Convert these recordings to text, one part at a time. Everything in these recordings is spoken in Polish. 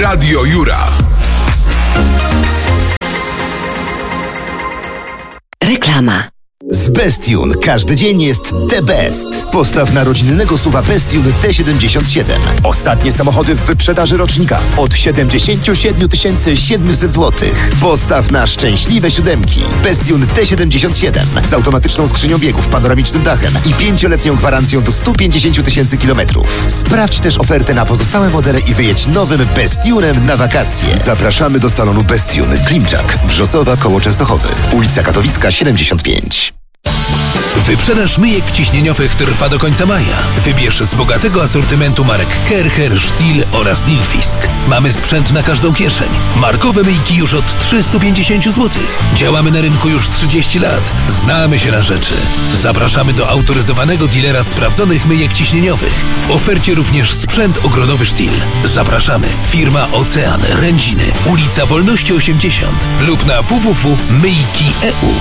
Radio Jura. Reklama. Z Bestune każdy dzień jest the best. Postaw na rodzinnego SUV-a Bestune T77. Ostatnie samochody w wyprzedaży rocznika od 77 700 zł. Postaw na szczęśliwe siódemki. Bestune T77 z automatyczną skrzynią biegów, panoramicznym dachem i 5-letnią gwarancją do 150 000 kilometrów. Sprawdź też ofertę na pozostałe modele i wyjedź nowym Bestunem na wakacje. Zapraszamy do salonu Bestune. Klimczak, Wrzosowa, koło Częstochowy. Ulica Katowicka 75. Wyprzedaż myjek ciśnieniowych trwa do końca maja. Wybierz z bogatego asortymentu marek Kercher, Stihl oraz Nilfisk. Mamy sprzęt na każdą kieszeń. Markowe myjki już od 350 zł. Działamy na rynku już 30 lat. Znamy się na rzeczy. Zapraszamy do autoryzowanego dealera sprawdzonych myjek ciśnieniowych. W ofercie również sprzęt ogrodowy Stihl. Zapraszamy. Firma Ocean, Rędziny, ulica Wolności 80 lub na www.myjki.eu.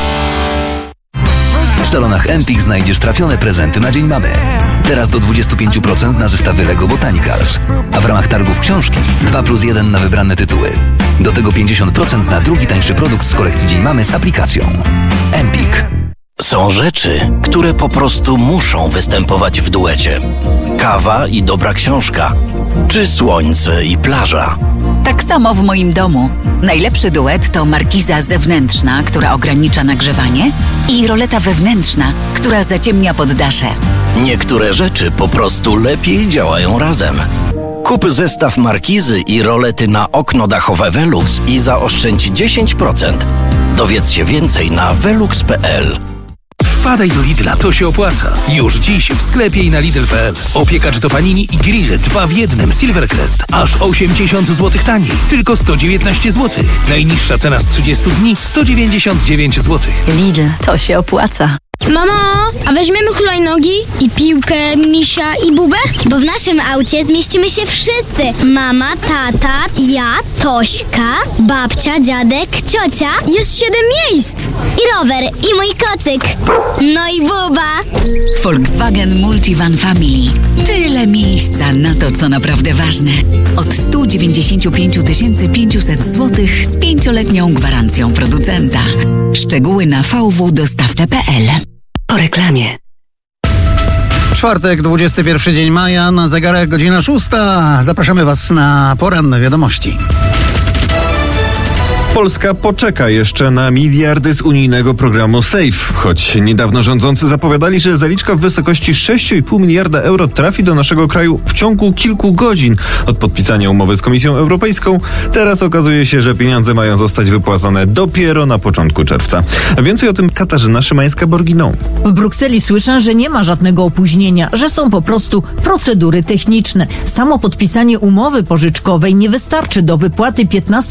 W salonach Empik znajdziesz trafione prezenty na Dzień Mamy. Teraz do 25% na zestawy Lego Botanicals. A w ramach targów książki 2+1 na wybrane tytuły. Do tego 50% na drugi tańszy produkt z kolekcji Dzień Mamy z aplikacją. Empik. Są rzeczy, które po prostu muszą występować w duecie. Kawa i dobra książka. Czy słońce i plaża. Tak samo w moim domu. Najlepszy duet to markiza zewnętrzna, która ogranicza nagrzewanie, i roleta wewnętrzna, która zaciemnia poddasze. Niektóre rzeczy po prostu lepiej działają razem. Kup zestaw markizy i rolety na okno dachowe Velux i zaoszczędź 10%. Dowiedz się więcej na velux.pl. Wpadaj do Lidla, to się opłaca. Już dziś w sklepie i na Lidl.pl. Opiekacz do panini i grill 2 w 1 Silvercrest. Aż 80 zł taniej. Tylko 119 zł. Najniższa cena z 30 dni 199 zł. Lidl, to się opłaca. Mamo, a weźmiemy hulajnogi i piłkę, misia i bubę? Bo w naszym aucie zmieścimy się wszyscy. Mama, tata, ja, Tośka, babcia, dziadek, ciocia. Jest 7 miejsc. I rower, i mój kocyk. No i buba. Volkswagen Multivan Family. Tyle miejsca na to, co naprawdę ważne. Od 195 500 zł z 5-letnią gwarancją producenta. Szczegóły na vwdostawcze.pl. Po reklamie. Czwartek, 21 dzień maja, na zegarach godzina 6. Zapraszamy Was na poranne wiadomości. Polska poczeka jeszcze na miliardy z unijnego programu SAFE, choć niedawno rządzący zapowiadali, że zaliczka w wysokości 6,5 miliarda euro trafi do naszego kraju w ciągu kilku godzin od podpisania umowy z Komisją Europejską. Teraz okazuje się, że pieniądze mają zostać wypłacone dopiero na początku czerwca. A więcej o tym Katarzyna Szymańska-Borginą. W Brukseli słyszę, że nie ma żadnego opóźnienia, że są po prostu procedury techniczne. Samo podpisanie umowy pożyczkowej nie wystarczy do wypłaty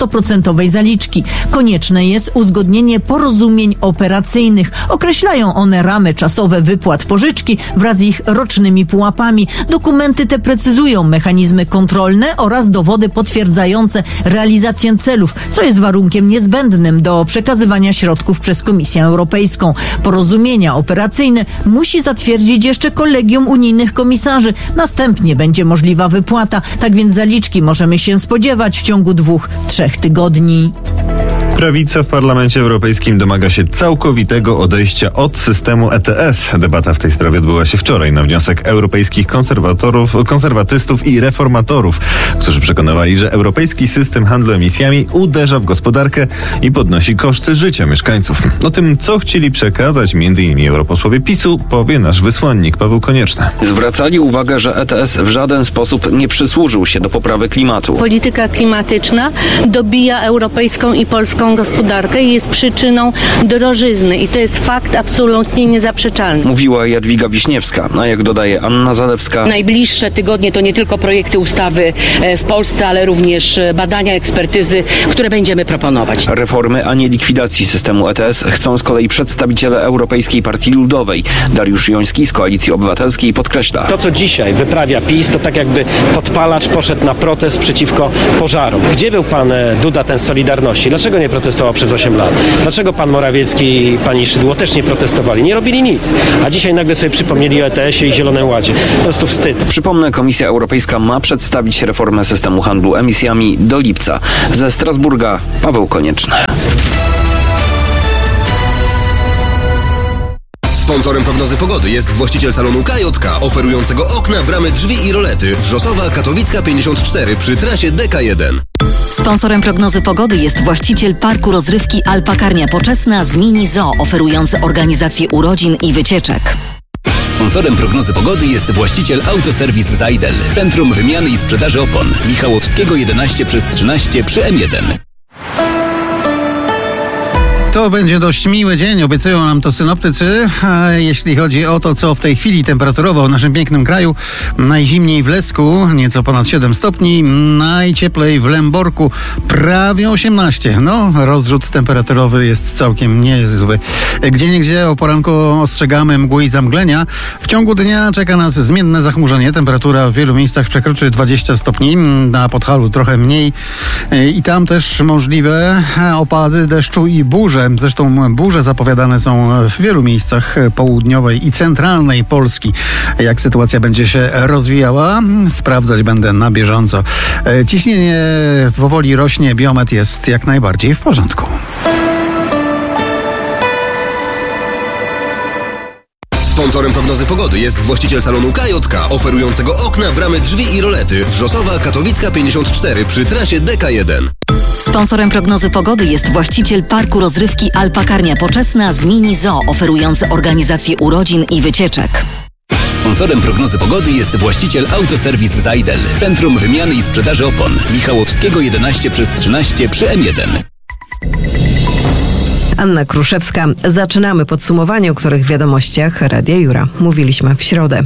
15% zaliczki. Konieczne jest uzgodnienie porozumień operacyjnych. Określają one ramy czasowe wypłat pożyczki wraz z ich rocznymi pułapami. Dokumenty te precyzują mechanizmy kontrolne oraz dowody potwierdzające realizację celów, co jest warunkiem niezbędnym do przekazywania środków przez Komisję Europejską. Porozumienia operacyjne musi zatwierdzić jeszcze kolegium unijnych komisarzy. Następnie będzie możliwa wypłata. Tak więc zaliczki możemy się spodziewać w ciągu 2-3 tygodni. Prawica w Parlamencie Europejskim domaga się całkowitego odejścia od systemu ETS. Debata w tej sprawie odbyła się wczoraj na wniosek europejskich konserwatystów i reformatorów, którzy przekonywali, że europejski system handlu emisjami uderza w gospodarkę i podnosi koszty życia mieszkańców. O tym, co chcieli przekazać m.in. europosłowie PiS-u, powie nasz wysłannik Paweł Konieczny. Zwracali uwagę, że ETS w żaden sposób nie przysłużył się do poprawy klimatu. Polityka klimatyczna dobija europejską i polską gospodarkę i jest przyczyną drożyzny i to jest fakt absolutnie niezaprzeczalny. Mówiła Jadwiga Wiśniewska, a jak dodaje Anna Zalewska, najbliższe tygodnie to nie tylko projekty ustawy w Polsce, ale również badania, ekspertyzy, które będziemy proponować. Reformy, a nie likwidacji systemu ETS chcą z kolei przedstawiciele Europejskiej Partii Ludowej. Dariusz Joński z Koalicji Obywatelskiej podkreśla. To, co dzisiaj wyprawia PiS, to tak jakby podpalacz poszedł na protest przeciwko pożarom. Gdzie był pan Duda, ten z Solidarności? Dlaczego nie protestował przez 8 lat? Dlaczego pan Morawiecki i pani Szydło też nie protestowali? Nie robili nic. A dzisiaj nagle sobie przypomnieli o ETS-ie i Zielonym Ładzie. Po prostu wstyd. Przypomnę, Komisja Europejska ma przedstawić reformę reformę systemu handlu emisjami do lipca. Ze Strasburga Paweł Konieczny. Sponsorem prognozy pogody jest właściciel salonu KJK, oferującego okna, bramy, drzwi i rolety. Wrzosowa, Katowicka 54 przy trasie DK1. Sponsorem prognozy pogody jest właściciel parku rozrywki Alpakarnia Poczesna z Mini Zoo, oferujący organizację urodzin i wycieczek. Sponsorem prognozy pogody jest właściciel Autoserwis Zajdel, Centrum Wymiany i Sprzedaży Opon, Michałowskiego 11/13 przy M1. To będzie dość miły dzień, obiecują nam to synoptycy. Jeśli chodzi o to, co w tej chwili temperaturowo w naszym pięknym kraju, najzimniej w Lesku, nieco ponad 7 stopni, najcieplej w Lęborku, prawie 18. No, rozrzut temperaturowy jest całkiem niezły. Gdzieniegdzie o poranku ostrzegamy mgły i zamglenia. W ciągu dnia czeka nas zmienne zachmurzenie. Temperatura w wielu miejscach przekroczy 20 stopni, na Podhalu trochę mniej i tam też możliwe opady deszczu i burze. Zresztą burze zapowiadane są w wielu miejscach południowej i centralnej Polski. Jak sytuacja będzie się rozwijała, sprawdzać będę na bieżąco. Ciśnienie powoli rośnie, biometr jest jak najbardziej w porządku. Sponsorem prognozy pogody jest właściciel salonu KJK, oferującego okna, bramy, drzwi i rolety. Wrzosowa, Katowicka 54 przy trasie DK1. Sponsorem prognozy pogody jest właściciel parku rozrywki Alpakarnia Poczesna z Mini Zoo, oferujący organizację urodzin i wycieczek. Sponsorem prognozy pogody jest właściciel Autoserwis Zajdel, Centrum Wymiany i Sprzedaży Opon, Michałowskiego 11/13 przy M1. Anna Kruszewska. Zaczynamy podsumowanie, o których wiadomościach Radia Jura mówiliśmy w środę.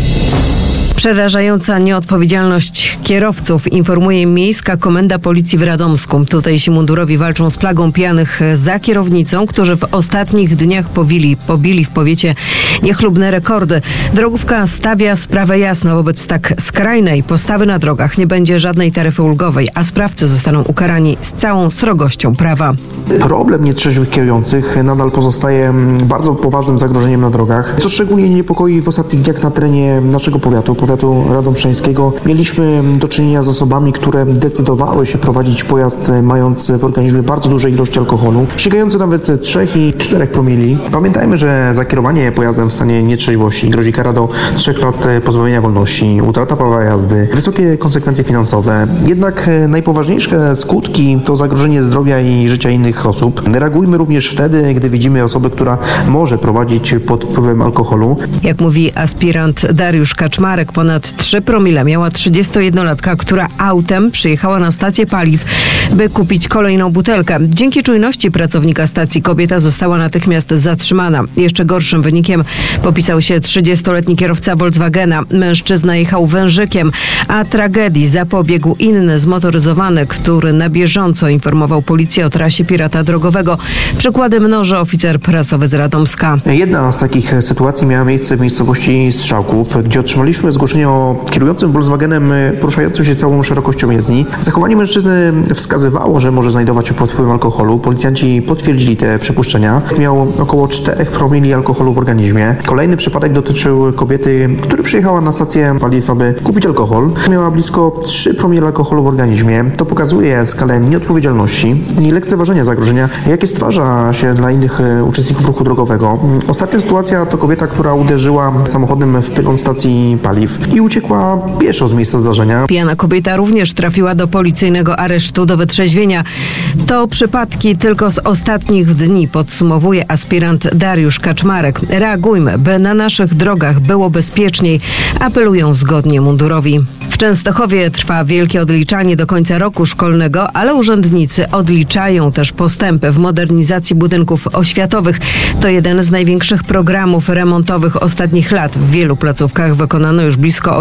Przerażająca nieodpowiedzialność kierowców, informuje Miejska Komenda Policji w Radomsku. Tutejsi mundurowi walczą z plagą pijanych za kierownicą, którzy w ostatnich dniach pobili w powiecie niechlubne rekordy. Drogówka stawia sprawę jasno. Wobec tak skrajnej postawy na drogach nie będzie żadnej taryfy ulgowej, a sprawcy zostaną ukarani z całą srogością prawa. Problem nietrzeźwych kierujących nadal pozostaje bardzo poważnym zagrożeniem na drogach, co szczególnie niepokoi w ostatnich dniach na terenie naszego powiatu radomszańskiego. Mieliśmy do czynienia z osobami, które decydowały się prowadzić pojazd mając w organizmie bardzo duże ilości alkoholu, sięgające nawet 3 i 4 promili. Pamiętajmy, że za kierowanie pojazdem w stanie nietrzeźwości grozi kara do 3 lat pozbawienia wolności, utrata prawa jazdy, wysokie konsekwencje finansowe. Jednak najpoważniejsze skutki to zagrożenie zdrowia i życia innych osób. Reagujmy również wtedy, gdy widzimy osobę, która może prowadzić pod wpływem alkoholu. Jak mówi aspirant Dariusz Kaczmarek, ponad 3 promile miała 31-latka, która autem przyjechała na stację paliw, by kupić kolejną butelkę. Dzięki czujności pracownika stacji kobieta została natychmiast zatrzymana. Jeszcze gorszym wynikiem popisał się 30-letni kierowca Volkswagena. Mężczyzna jechał wężykiem, a tragedii zapobiegł inny zmotoryzowany, który na bieżąco informował policję o trasie pirata drogowego. Przykłady mnoży oficer prasowy z Radomska. Jedna z takich sytuacji miała miejsce w miejscowości Strzałków, gdzie otrzymaliśmy zgłoszenie o kierującym Volkswagenem poruszającym się całą szerokością jezdni. Zachowanie mężczyzny wskazywało, że może znajdować się pod wpływem alkoholu. Policjanci potwierdzili te przypuszczenia. Miał około 4 promili alkoholu w organizmie. Kolejny przypadek dotyczył kobiety, która przyjechała na stację paliw, aby kupić alkohol. Miała blisko 3 promile alkoholu w organizmie. To pokazuje skalę nieodpowiedzialności i lekceważenia zagrożenia, jakie stwarza się dla innych uczestników ruchu drogowego. Ostatnia sytuacja to kobieta, która uderzyła samochodem w pylon stacji paliw i uciekła pieszo z miejsca zdarzenia. Pijana kobieta również trafiła do policyjnego aresztu do wytrzeźwienia. To przypadki tylko z ostatnich dni, podsumowuje aspirant Dariusz Kaczmarek. Reagujmy, by na naszych drogach było bezpieczniej, apelują zgodnie mundurowi. W Częstochowie trwa wielkie odliczanie do końca roku szkolnego, ale urzędnicy odliczają też postępy w modernizacji budynków oświatowych. To jeden z największych programów remontowych ostatnich lat. W wielu placówkach wykonano już blisko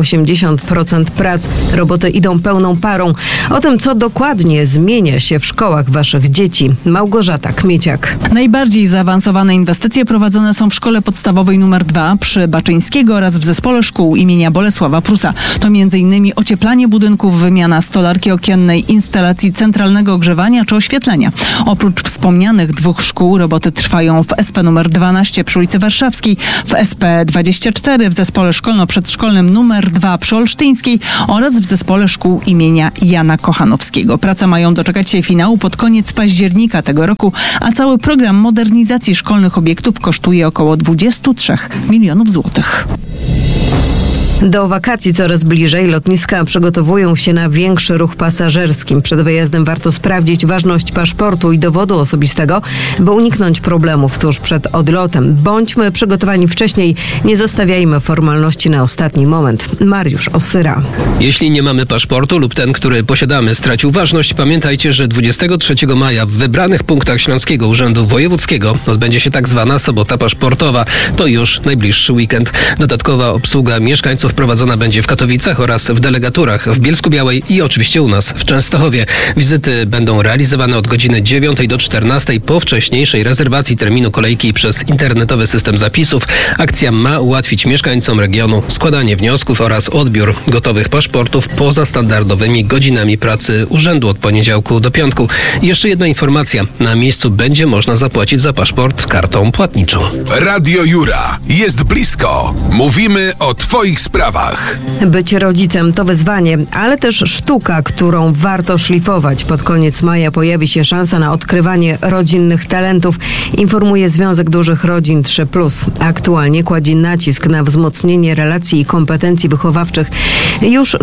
80% prac. Roboty idą pełną parą. O tym, co dokładnie zmienia się w szkołach waszych dzieci, Małgorzata Kmieciak. Najbardziej zaawansowane inwestycje prowadzone są w szkole podstawowej nr 2 przy Baczyńskiego oraz w zespole szkół imienia Bolesława Prusa. To m.in. m.in. ocieplanie budynków, wymiana stolarki okiennej, instalacji centralnego ogrzewania czy oświetlenia. Oprócz wspomnianych 2 szkół roboty trwają w SP nr 12 przy ulicy Warszawskiej, w SP 24 w zespole szkolno-przedszkolnym nr 2 przy Olsztyńskiej oraz w zespole szkół imienia Jana Kochanowskiego. Prace mają doczekać się finału pod koniec października tego roku, a cały program modernizacji szkolnych obiektów kosztuje około 23 milionów złotych. Do wakacji coraz bliżej. Lotniska przygotowują się na większy ruch pasażerski. Przed wyjazdem warto sprawdzić ważność paszportu i dowodu osobistego, by uniknąć problemów tuż przed odlotem. Bądźmy przygotowani wcześniej, nie zostawiajmy formalności na ostatni moment. Mariusz Osyra. Jeśli nie mamy paszportu lub ten, który posiadamy, stracił ważność, pamiętajcie, że 23 maja w wybranych punktach Śląskiego Urzędu Wojewódzkiego odbędzie się tak zwana sobota paszportowa. To już najbliższy weekend. Dodatkowa obsługa mieszkańców prowadzona będzie w Katowicach oraz w delegaturach w Bielsku-Białej i oczywiście u nas w Częstochowie. Wizyty będą realizowane od godziny 9 do 14 po wcześniejszej rezerwacji terminu kolejki przez internetowy system zapisów. Akcja ma ułatwić mieszkańcom regionu składanie wniosków oraz odbiór gotowych paszportów poza standardowymi godzinami pracy urzędu od poniedziałku do piątku. I jeszcze jedna informacja. Na miejscu będzie można zapłacić za paszport kartą płatniczą. Radio Jura. Jest blisko. Mówimy o Twoich sprawach. Być rodzicem to wyzwanie, ale też sztuka, którą warto szlifować. Pod koniec maja pojawi się szansa na odkrywanie rodzinnych talentów, informuje Związek Dużych Rodzin 3+. Aktualnie kładzie nacisk na wzmocnienie relacji i kompetencji wychowawczych. Już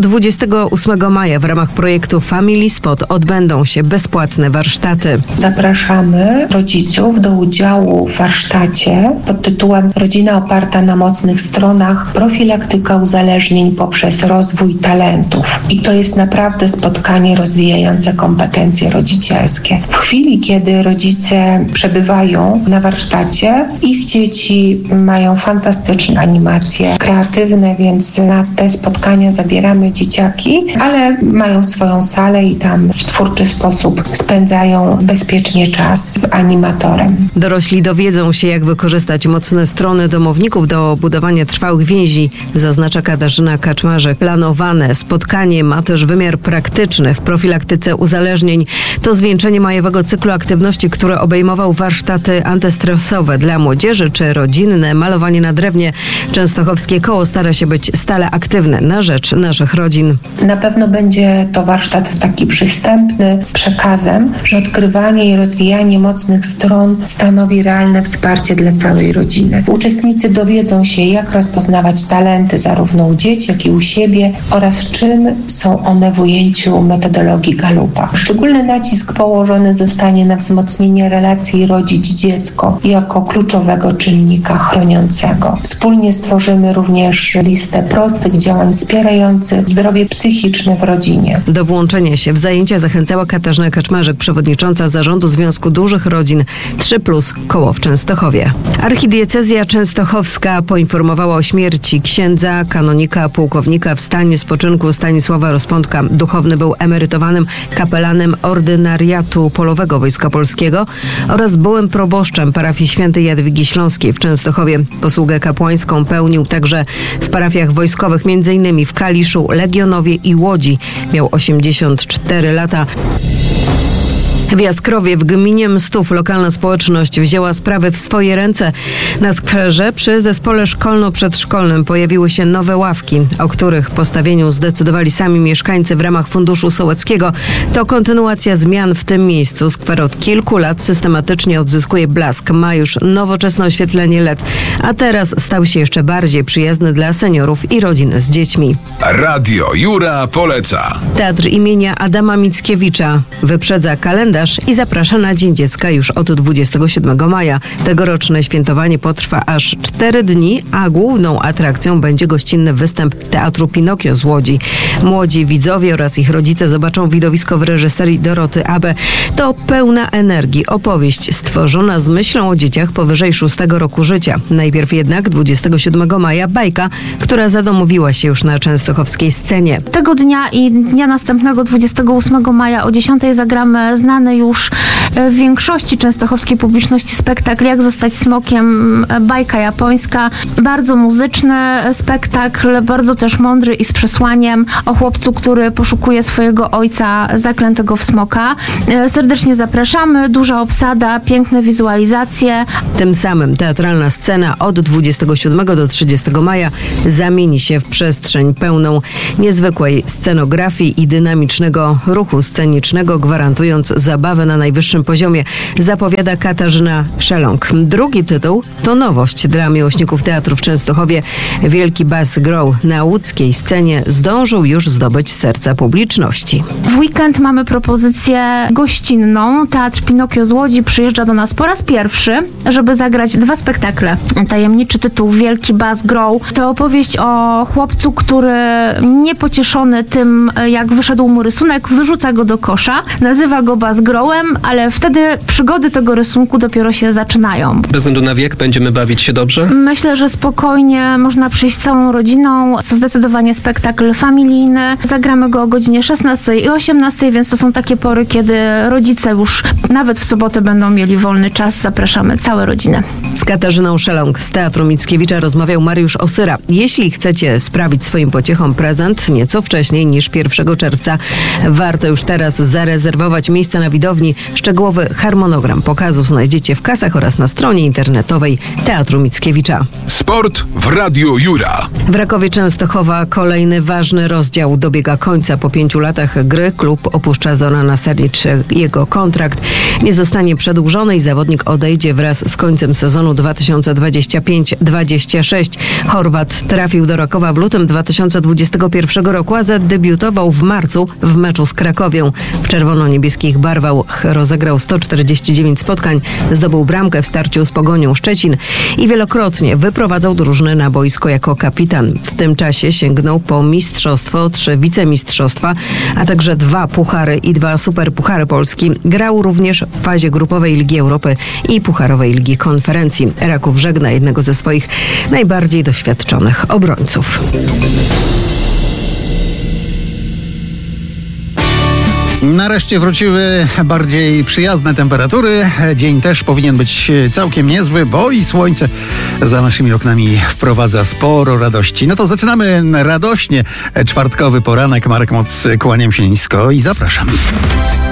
28 maja w ramach projektu Family Spot odbędą się bezpłatne warsztaty. Zapraszamy rodziców do udziału w warsztacie pod tytułem Rodzina oparta na mocnych stronach, profilaktyka uzależnień poprzez rozwój talentów. I to jest naprawdę spotkanie rozwijające kompetencje rodzicielskie. W chwili, kiedy rodzice przebywają na warsztacie, ich dzieci mają fantastyczne animacje kreatywne, więc na te spotkania zabieramy dzieciaki, ale mają swoją salę i tam w twórczy sposób spędzają bezpiecznie czas z animatorem. Dorośli dowiedzą się, jak wykorzystać mocne strony domowników do budowania trwałych więzi, zaznacza Katarzyna Kaczmarek. Planowane spotkanie ma też wymiar praktyczny w profilaktyce uzależnień. To zwieńczenie majowego cyklu aktywności, który obejmował warsztaty antystresowe dla młodzieży czy rodzinne, malowanie na drewnie. Częstochowskie koło stara się być stale aktywne na rzecz naszych rodzin. Na pewno będzie to warsztat taki przystępny z przekazem, że odkrywanie i rozwijanie mocnych stron stanowi realne wsparcie dla całej rodziny. Uczestnicy dowiedzą się, jak rozpoznawać talenty zarówno u dzieci, jak i u siebie oraz czym są one w ujęciu metodologii Gallupa. Szczególny nacisk położony zostanie na wzmocnienie relacji rodzic-dziecko jako kluczowego czynnika chroniącego. Wspólnie stworzymy również listę prostych działań wspierających zdrowie psychiczne w rodzinie. Do włączenia się w zajęcia zachęcała Katarzyna Kaczmarek, przewodnicząca Zarządu Związku Dużych Rodzin 3+, koło w Częstochowie. Archidiecezja częstochowska poinformowała o śmierci księdza, kanonika, pułkownika w stanie spoczynku Stanisława Rozpątka. Duchowny był emerytowanym kapelanem ordynariatu polowego Wojska Polskiego oraz byłym proboszczem parafii Świętej Jadwigi Śląskiej w Częstochowie. Posługę kapłańską pełnił także w parafiach wojskowych, m.in. w Kaliszu, Legionowie i Łodzi. Miał 84 lata. W Jaskrowie w gminie Mstów lokalna społeczność wzięła sprawy w swoje ręce. Na skwerze przy zespole szkolno-przedszkolnym pojawiły się nowe ławki, o których postawieniu zdecydowali sami mieszkańcy w ramach Funduszu Sołeckiego. To kontynuacja zmian w tym miejscu. Skwer od kilku lat systematycznie odzyskuje blask. Ma już nowoczesne oświetlenie LED, a teraz stał się jeszcze bardziej przyjazny dla seniorów i rodzin z dziećmi. Radio Jura poleca. Teatr imienia Adama Mickiewicza wyprzedza kalendarz i zaprasza na Dzień Dziecka już od 27 maja. Tegoroczne świętowanie potrwa aż 4 dni, a główną atrakcją będzie gościnny występ Teatru Pinokio z Łodzi. Młodzi widzowie oraz ich rodzice zobaczą widowisko w reżyserii Doroty Abe. To pełna energii opowieść stworzona z myślą o dzieciach powyżej 6 roku życia. Najpierw jednak 27 maja bajka, która zadomowiła się już na częstochowskiej scenie. Tego dnia i dnia następnego 28 maja o 10 zagramy znane znany już w większości częstochowskiej publiczności spektakl Jak zostać smokiem, bajka japońska. Bardzo muzyczny spektakl, bardzo też mądry i z przesłaniem o chłopcu, który poszukuje swojego ojca zaklętego w smoka. Serdecznie zapraszamy, duża obsada, piękne wizualizacje. Tym samym teatralna scena od 27 do 30 maja zamieni się w przestrzeń pełną niezwykłej scenografii i dynamicznego ruchu scenicznego, gwarantując zabawę na najwyższym poziomie, zapowiada Katarzyna Szeląg. Drugi tytuł to nowość dla miłośników teatru w Częstochowie. Wielki Bass Grow na łódzkiej scenie zdążył już zdobyć serca publiczności. W weekend mamy propozycję gościnną. Teatr Pinokio z Łodzi przyjeżdża do nas po raz pierwszy, żeby zagrać 2 spektakle. Tajemniczy tytuł Wielki Bass Grow to opowieść o chłopcu, który niepocieszony tym, jak wyszedł mu rysunek, wyrzuca go do kosza, nazywa go Bass Growem, ale wtedy przygody tego rysunku dopiero się zaczynają. Bez względu na wiek będziemy bawić się dobrze? Myślę, że spokojnie można przyjść całą rodziną. To zdecydowanie spektakl familijny. Zagramy go o godzinie 16 i 18, więc to są takie pory, kiedy rodzice już nawet w sobotę będą mieli wolny czas. Zapraszamy całe rodziny. Z Katarzyną Szeląg z Teatru Mickiewicza rozmawiał Mariusz Osyra. Jeśli chcecie sprawić swoim pociechom prezent nieco wcześniej niż 1 czerwca, warto już teraz zarezerwować miejsce na widowni. Szczegółowy harmonogram pokazów znajdziecie w kasach oraz na stronie internetowej Teatru Mickiewicza. Sport w Radiu Jura. W Rakowie Częstochowa kolejny ważny rozdział dobiega końca. Po 5 latach gry klub opuszcza Zorana Saric. Jego kontrakt nie zostanie przedłużony i zawodnik odejdzie wraz z końcem sezonu 2025-26. Chorwat trafił do Rakowa w lutym 2021 roku, a zadebiutował w marcu w meczu z Krakowią. W czerwono-niebieskich barwach rozegrał 149 spotkań, zdobył bramkę w starciu z Pogonią Szczecin i wielokrotnie wyprowadzał drużynę na boisko jako kapitan. W tym czasie sięgnął po mistrzostwo, 3 wicemistrzostwa, a także 2 puchary i 2 superpuchary Polski. Grał również w fazie grupowej Ligi Europy i pucharowej Ligi Konferencji. Raków żegna jednego ze swoich najbardziej doświadczonych obrońców. Nareszcie wróciły bardziej przyjazne temperatury. Dzień też powinien być całkiem niezły, bo i słońce za naszymi oknami wprowadza sporo radości. No to zaczynamy radośnie czwartkowy poranek. Marek Moc, kłaniam się nisko i zapraszam.